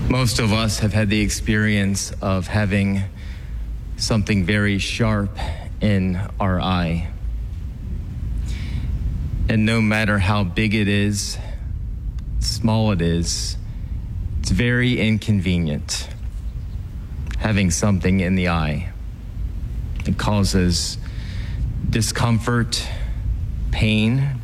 Most of us have had the experience of having something very sharp in our eye. And no matter how big it is, small it is, it's very inconvenient having something in the eye. It causes discomfort, pain,